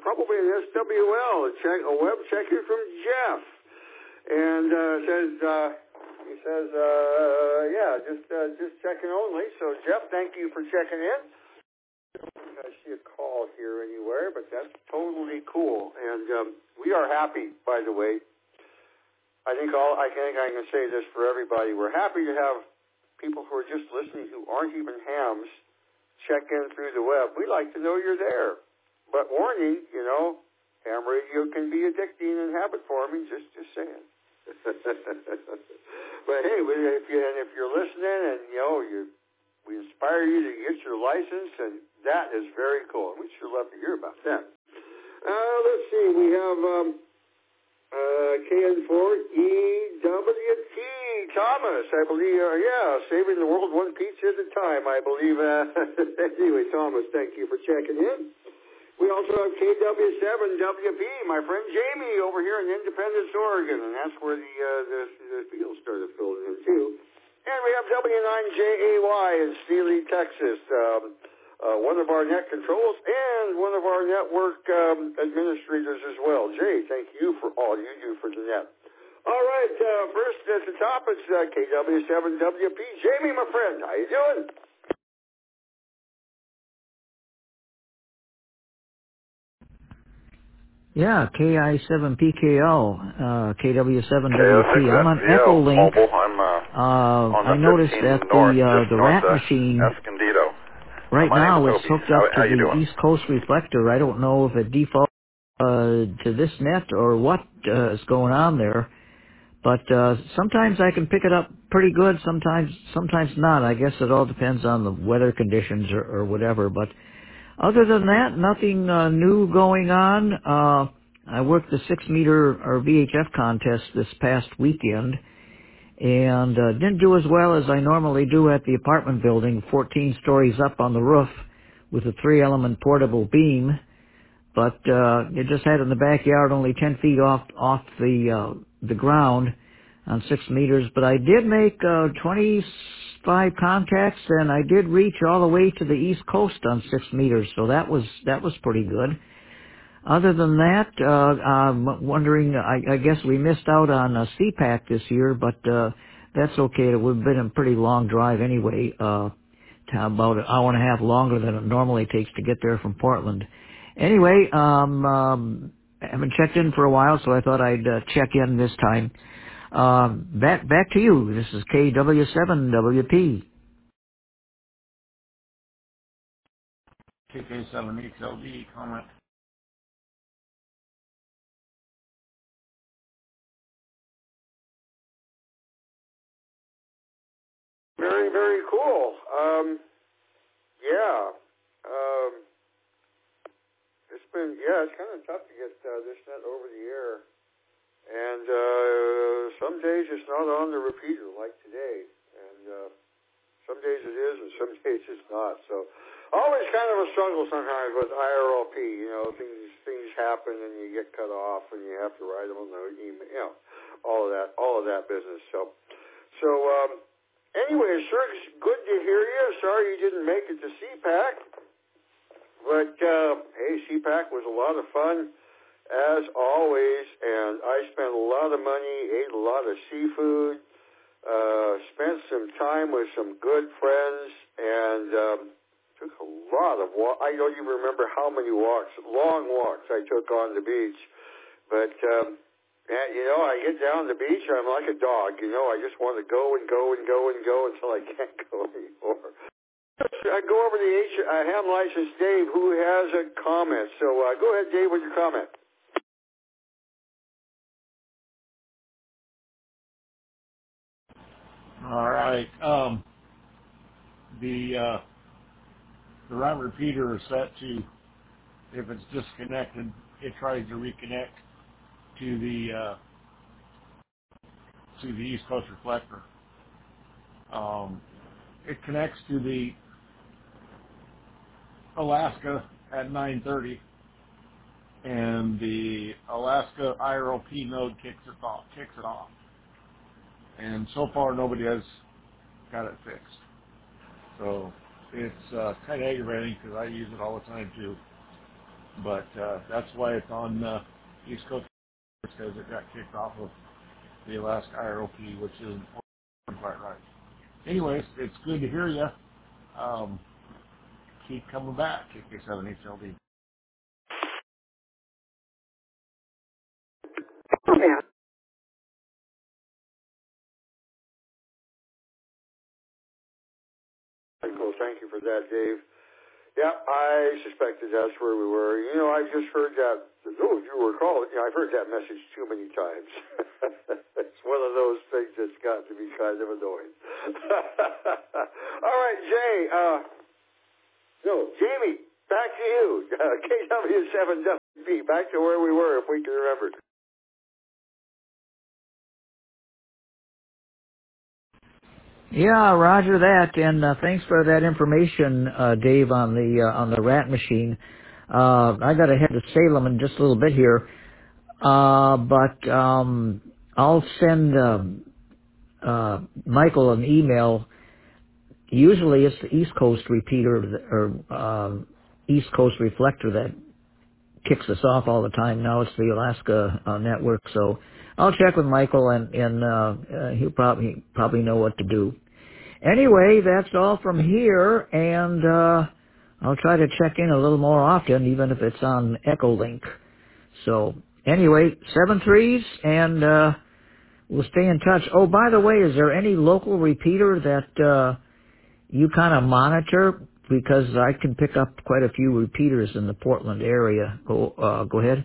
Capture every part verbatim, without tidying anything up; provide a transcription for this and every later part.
probably an S W L, a, check, a web check-in from Jeff. And uh, says, uh, he says, uh, yeah, just uh, just checking only. So, Jeff, thank you for checking in. I don't think I see a call here anywhere, but that's totally cool. And um, we are happy, by the way. I think all I think I can say this for everybody. We're happy to have people who are just listening who aren't even hams check in through the web. We like to know you're there. But warning, you know, ham radio can be addicting and habit forming, just, just saying. But hey, if, you, and if you're listening and, you know, you, we inspire you to get your license, and that is very cool. We'd sure love to hear about that. Uh, let's see, we have um, uh, K N four E W T, Thomas, I believe, uh, yeah, saving the world one pizza at a time, I believe. Uh, anyway, Thomas, thank you for checking in. We also have K W seven W P, my friend Jamie over here in Independence, Oregon, and that's where the, uh, the, the field started filling in, too. And we have W nine J A Y in Sealy, Texas, um, uh, one of our net controls and one of our network um, administrators as well. Jay, thank you for all you do for the net. All right, uh, first at the top, it's uh, K W seven W P. Jamie, my friend, how you doing? Yeah, K I seven P K L, uh, K W seven W P. I'm on K O six S P L Echolink. mobile. I'm uh, Uh, on I the noticed that fifteen north, the uh, just the north rat of machine Escondido. Uh, right my name is now is Obi. hooked How, up how to you the doing? East Coast reflector. I don't know if it defaults uh, to this net or what uh, is going on there. But uh, sometimes I can pick it up pretty good. Sometimes, sometimes not. I guess it all depends on the weather conditions or, or whatever. But other than that, nothing uh, new going on. Uh, I worked the six meter or V H F contest this past weekend and uh, didn't do as well as I normally do at the apartment building, fourteen stories up on the roof with a three element portable beam. But uh, it just had in the backyard only ten feet off off the uh, the ground on six meters. But I did make uh, twenty-five contacts, and I did reach all the way to the East Coast on six meters. So that was that was pretty good. Other than that, uh, I'm wondering. I, I guess we missed out on a C PAC this year, but uh, that's okay. It would have been a pretty long drive anyway. Uh, to about an hour and a half longer than it normally takes to get there from Portland. Anyway, um, um, I haven't checked in for a while, so I thought I'd uh, check in this time. Um, back back to you. This is K W seven W P. K K seven H L D comment. Very, very cool. Um, yeah. Um, it's been, yeah, it's kind of tough to get uh, this net over the air. And uh, some days it's not on the repeater like today. And uh, some days it is and some days it's not. So always kind of a struggle sometimes with I R L P. You know, things things happen and you get cut off and you have to write them on the email. You know, all of that, all of that business. So, so um, anyway, sure, it's good to hear you. Sorry you didn't make it to C PAC. But, uh, hey, C PAC was a lot of fun, as always, and I spent a lot of money, ate a lot of seafood, uh, spent some time with some good friends, and um, took a lot of walks. I don't even remember how many walks, long walks I took on the beach. But, um, and, you know, I get down the beach, I'm like a dog, you know, I just want to go and go and go and go until I can't go anymore. I go over to the H, uh, ham license Dave, who has a comment. So uh, go ahead, Dave, with your comment. All right. Um, the uh, the route repeater is set to, if it's disconnected, it tries to reconnect to the uh, to the East Coast reflector. Um, it connects to the Alaska at nine thirty, and the Alaska I R L P node kicks it off. Kicks it off. And so far, nobody has got it fixed. So it's uh, kind of aggravating because I use it all the time too. but uh, that's why it's on uh, East Coast, because it got kicked off of the Alaska I R O P, which isn't quite right. Anyways, it's good to hear you. Um, keep coming back, K K seven H L D. Yeah. Cool. Thank you for that, Dave. Yeah, I suspected that's where we were. You know, I just heard that. Oh, if you recall, you know, I've heard that message too many times. It's one of those things that's got to be kind of annoying. All right, Jay. Uh, no, Jamie, back to you. Uh, K W seven W B, back to where we were, if we can remember. Yeah, Roger that, and uh, thanks for that information, uh, Dave, on the uh, on the rat machine. Uh, I got to head to Salem in just a little bit here, uh, but um, I'll send uh, uh, Michael an email. Usually, it's the East Coast repeater that- or um, East Coast reflector that kicks us off all the time. Now it's the Alaska uh, network, so I'll check with Michael, and and uh, uh, he'll probably probably know what to do. Anyway, that's all from here, and uh, I'll try to check in a little more often, even if it's on Echolink. So, anyway, seven threes, and uh, we'll stay in touch. Oh, by the way, is there any local repeater that uh, you kind of monitor? Because I can pick up quite a few repeaters in the Portland area. Go, uh, go ahead.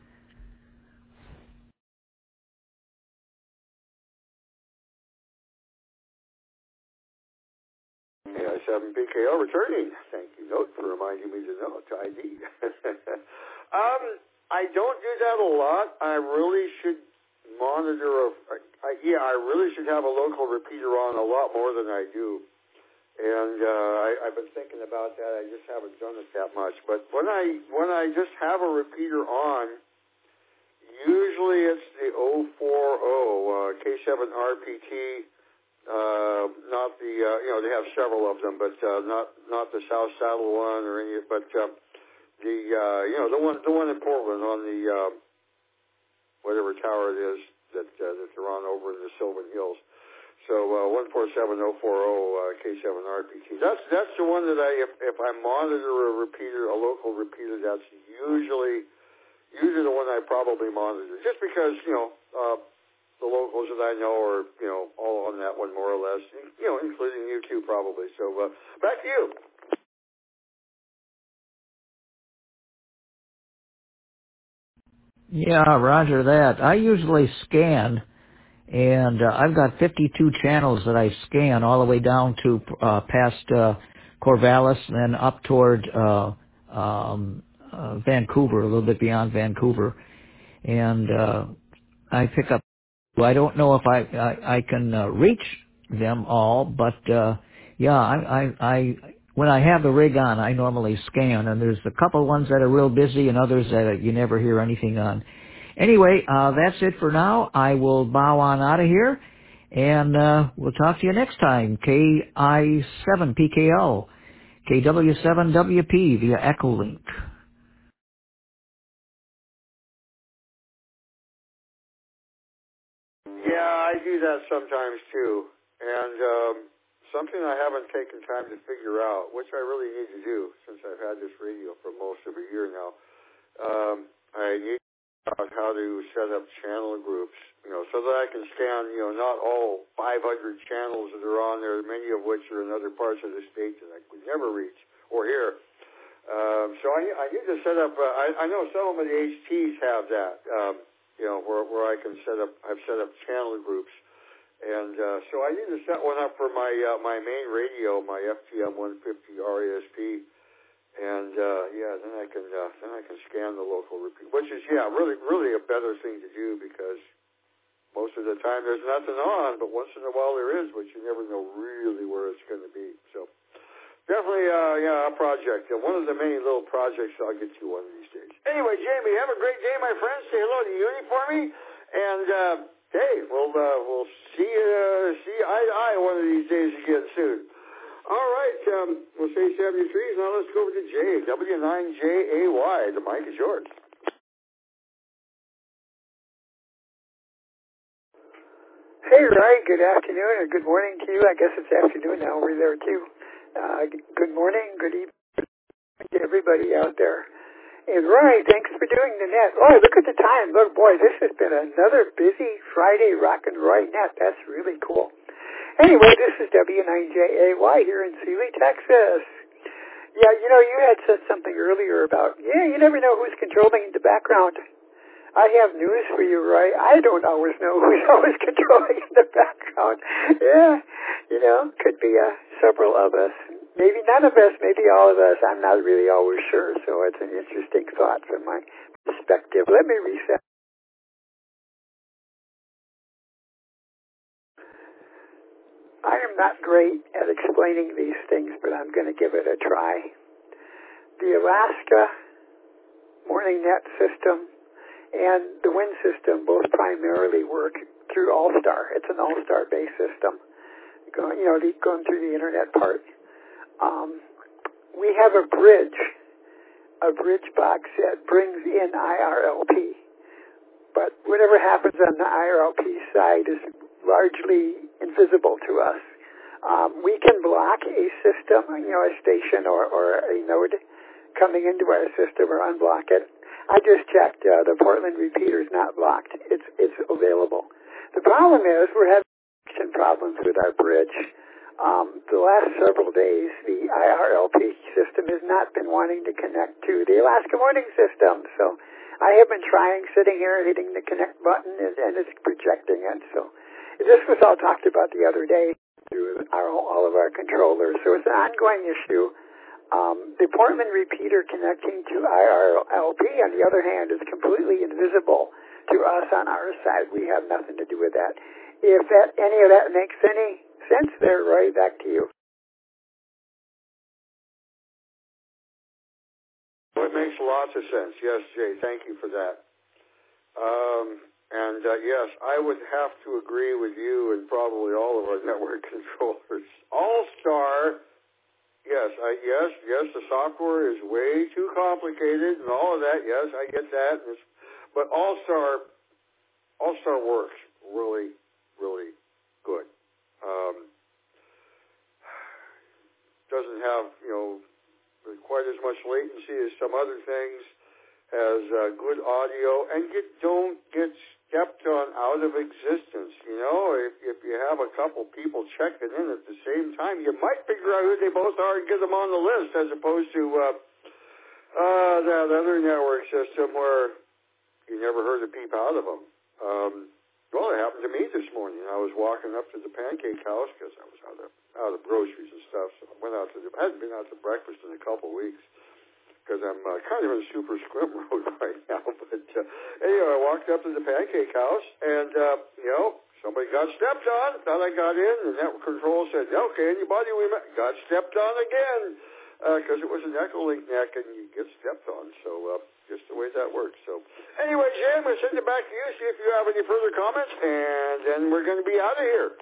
Yeah, seven P K L returning. Thank you, Note, for reminding me to note I D. um, I don't do that a lot. I really should monitor. A, I, yeah, I really should have a local repeater on a lot more than I do. And uh, I, I've been thinking about that. I just haven't done it that much. But when I when I just have a repeater on, usually it's the oh four oh uh, K seven R P T. Uh, not the, uh, you know, they have several of them, but uh, not not the South Saddle one or any, but uh, the, uh, you know, the one the one in Portland on the uh, whatever tower it is that uh, that they're on over in the Sylvan Hills. So uh, one four seven oh four oh uh, K seven R P T. That's that's the one that I if if I monitor a repeater, a local repeater, that's usually usually the one I probably monitor, just because you know. Uh, The locals that I know are, you know, all on that one more or less, you know, including you two probably. So uh, back to you. Yeah, Roger that. I usually scan, and uh, I've got fifty-two channels that I scan all the way down to uh, past uh, Corvallis and then up toward uh, um, uh, Vancouver, a little bit beyond Vancouver. And uh, I pick up. Well, I don't know if I I, I can uh, reach them all, but uh, yeah, I, I I when I have the rig on, I normally scan, and there's a couple ones that are real busy, and others that you never hear anything on. Anyway, uh, that's it for now. I will bow on out of here, and uh, we'll talk to you next time. K I seven P K L, K W seven W P via Echolink. Yeah, I do that sometimes too, and um, something I haven't taken time to figure out, which I really need to do since I've had this radio for most of a year now. Um, I need to figure out how to set up channel groups, you know, so that I can scan, you know, not all five hundred channels that are on there, many of which are in other parts of the state that I could never reach or hear. Um, so I, I need to set up. Uh, I, I know some of the H Ts have that. Um, you know, where where I can set up. I've set up channel groups, and uh, so I need to set one up for my uh, my main radio, my F T M one fifty R A S P, and uh, yeah, then I can uh, then I can scan the local repeat, which is yeah, really really a better thing to do because most of the time there's nothing on, but once in a while there is, but you never know really where it's going to be. So. Definitely, uh, yeah, a project. Uh, one of the many little projects I'll get to one of these days. Anyway, Jamie, have a great day, my friend. Say hello to Uni for me. And, uh, hey, we'll, uh, we'll see you, uh, see eye to eye one of these days again soon. All right, um, we'll say seventy-three. Now let's go over to Jay, W nine J A Y. The mic is yours. Hey, Ray, good afternoon, or good morning to you. I guess it's afternoon now. We're there, too. Uh, good morning, good evening to everybody out there. And, Ray, thanks for doing the net. Oh, look at the time. Look, boy, this has been another busy Friday Rock and Roy net. That's really cool. Anyway, this is W nine J A Y here in Sealy, Texas. Yeah, you know, you had said something earlier about, yeah, you never know who's controlling the background. I have news for you, Roy. I don't always know who's always controlling in the background. Yeah, you know, could be uh, several of us. Maybe none of us, maybe all of us. I'm not really always sure, so it's an interesting thought from my perspective. Let me reset. I am not great at explaining these things, but I'm going to give it a try. The Alaska Morning Net system and the wind system both primarily work through All-Star. It's an All-Star based system, going, you know, the, going through the internet part. Um, we have a bridge, a bridge box that brings in I R L P. But whatever happens on the I R L P side is largely invisible to us. Um, we can block a system, you know, a station or, or a node coming into our system or unblock it. I just checked. Uh, the Portland repeater is not blocked. It's it's available. The problem is we're having connection problems with our bridge. Um, the last several days, the I R L P system has not been wanting to connect to the Alaska Morning system. So I have been trying, sitting here, hitting the connect button, and, and it's projecting it. So this was all talked about the other day through our, all of our controllers. So it's an ongoing issue. Um, the Portland repeater connecting to I R L P, on the other hand, is completely invisible to us on our side. We have nothing to do with that. If that, any of that makes any sense there, Roy, back to you. Well, it makes lots of sense. Yes, Jay, thank you for that. Um, and, uh, yes, I would have to agree with you and probably all of our network controllers. All-Star... Yes, I, yes, yes, the software is way too complicated and all of that. Yes, I get that. It's, but All-Star, All-Star works really, really good. Um, doesn't have, you know, quite as much latency as some other things. Has uh, good audio, and you don't get stepped on out of existence. You know, if, if you have a couple people checking in at the same time, you might figure out who they both are and get them on the list, as opposed to uh, uh, that other network system where you never heard a peep out of them. Um, well, it happened to me this morning. I was walking up to the pancake house because I was out of out of groceries and stuff. So I went out to the, I hadn't been out to breakfast in a couple of weeks, because I'm uh, kind of in super scrim mode right now. But uh, anyway, I walked up to the pancake house, and, uh, you know, somebody got stepped on. Thought I got in, and network control said, okay, anybody we met got stepped on again, because uh, it was an Echolink neck, and you get stepped on. So uh, just the way that works. So anyway, Jay, I'm going to send it back to you, see if you have any further comments, and then we're going to be out of here.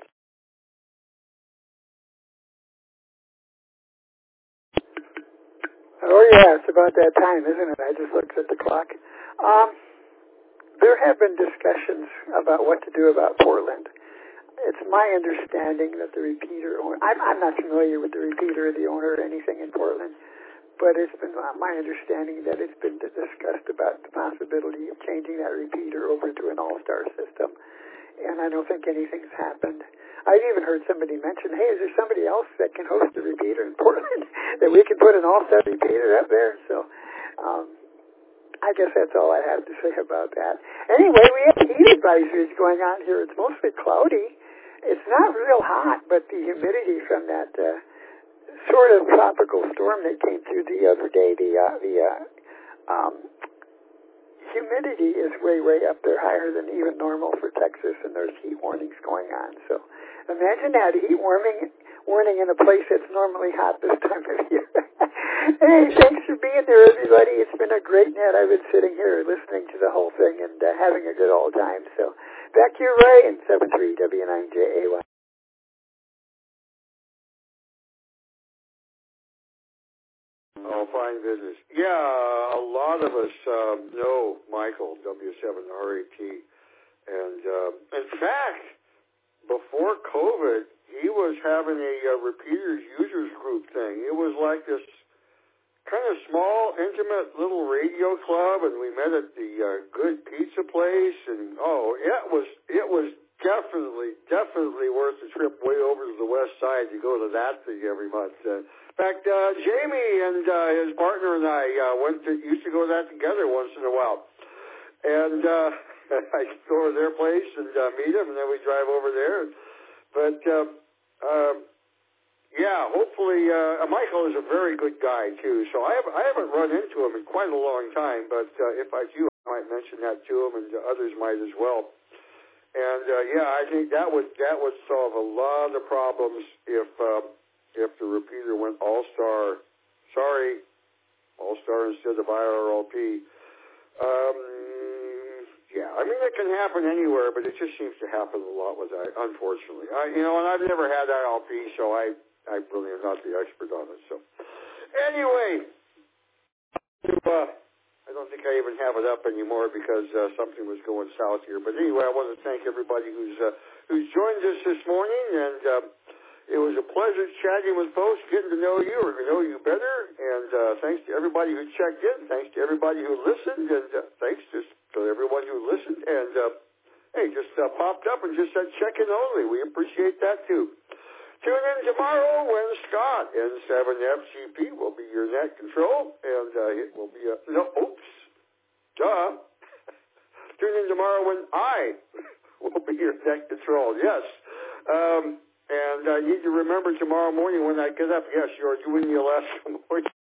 Oh, yeah, it's about that time, isn't it? I just looked at the clock. Um, there have been discussions about what to do about Portland. It's my understanding that the repeater owner, I'm, I'm not familiar with the repeater, the owner, or anything in Portland, but it's been my understanding that it's been discussed about the possibility of changing that repeater over to an all-star system, and I don't think anything's happened. I've even heard somebody mention, hey, is there somebody else that can host a repeater in Portland that we can put an all-star repeater up there? So um, I guess that's all I have to say about that. Anyway, we have heat advisories going on here. It's mostly cloudy. It's not real hot, but the humidity from that uh, sort of tropical storm that came through the other day, the, uh, the uh, um, humidity is way, way up there, higher than even normal for Texas, and there's heat warnings going on. So imagine that, heat warning, warning in a place that's normally hot this time of year. Hey, thanks for being there, everybody. It's been a great net. I've been sitting here listening to the whole thing and uh, having a good old time. So back to you, Ray, in seven three W nine J A Y. Oh, fine business. Yeah, a lot of us um, know Michael, W seven R A T. And um, in fact, before COVID, he was having a uh, repeaters users group thing. It was like this kind of small, intimate little radio club, and we met at the uh, Good Pizza Place. And oh, it was it was definitely definitely worth the trip way over to the west side to go to that thing every month. Uh, in fact, uh, Jamie and uh, his partner and I uh, went to used to go to that together once in a while, and uh, I go over to their place and uh, meet him, and then we drive over there. But um, um, yeah, hopefully, uh, Michael is a very good guy too. So I haven't I haven't run into him in quite a long time, but uh, if I do, I might mention that to him, and others might as well. And uh, yeah, I think that would that would solve a lot of problems if uh, if the repeater went all star. Sorry, all star instead of I R L P. Um, yeah, I mean it can happen anywhere, but it just seems to happen a lot with that, unfortunately. I, you know, and I've never had I R L P, so I I really am not the expert on it. So anyway, uh, I don't think I even have it up anymore because uh, something was going south here. But anyway, I want to thank everybody who's uh, who's joined us this morning, and uh, it was a pleasure chatting with folks, getting to know you or to know you better. And uh, thanks to everybody who checked in. Thanks to everybody who listened, and uh, thanks to, to everyone who listened. And uh, hey, just uh, popped up and just said check in only. We appreciate that too. Tune in tomorrow when Scott, N seven F C P, will be your net control, and uh, it will be a, no, oops, duh. Tune in tomorrow when I will be your net control, yes. Um, and I need to remember tomorrow morning when I get up, yes, you're doing the Alaska morning.